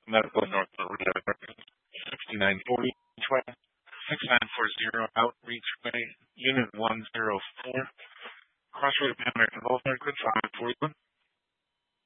Medical North Florida, 6940 6940 Outreach Way, Unit 104, Crossroad Pan American Health Market, 541.